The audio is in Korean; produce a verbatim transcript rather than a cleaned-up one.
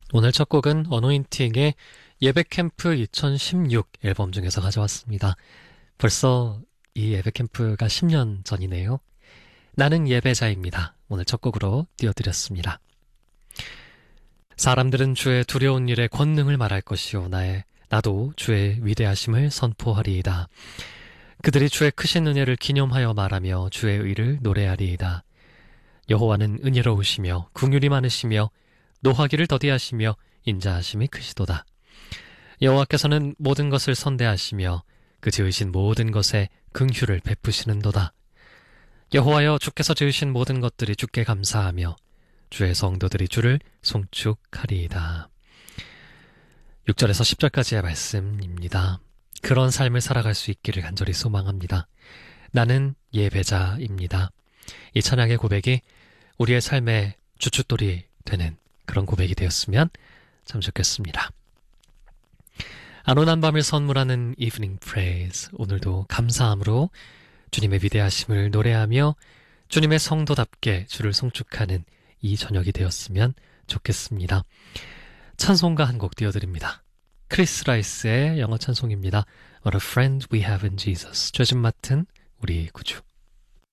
오늘 첫 곡은 어노인팅의 예배캠프 이천십육 앨범 중에서 가져왔습니다. 벌써 이 예배캠프가 십 년 전이네요. 나는 예배자입니다. 오늘 첫 곡으로 띄워드렸습니다. 사람들은 주의 두려운 일의 권능을 말할 것이요 나의 나도 주의 위대하심을 선포하리이다. 그들이 주의 크신 은혜를 기념하여 말하며 주의 의를 노래하리이다. 여호와는 은혜로우시며 긍휼이 많으시며 노하기를 더디하시며 인자하심이 크시도다. 여호와께서는 모든 것을 선대하시며 그 지으신 모든 것에 긍휼을 베푸시는도다. 여호와여 주께서 지으신 모든 것들이 주께 감사하며 주의 성도들이 주를 송축하리이다. 육 절에서 십 절까지의 말씀입니다. 그런 삶을 살아갈 수 있기를 간절히 소망합니다. 나는 예배자입니다. 이 찬양의 고백이 우리의 삶의 주춧돌이 되는 그런 고백이 되었으면 참 좋겠습니다. 안온한 밤을 선물하는 Evening Praise, 오늘도 감사함으로 주님의 위대하심을 노래하며 주님의 성도답게 주를 송축하는 이 저녁이 되었으면 좋겠습니다. 찬송가 한 곡 띄워드립니다. 크리스 라이스의 영어 찬송입니다. What a friend we have in Jesus. 죄진 맡은 우리 구주.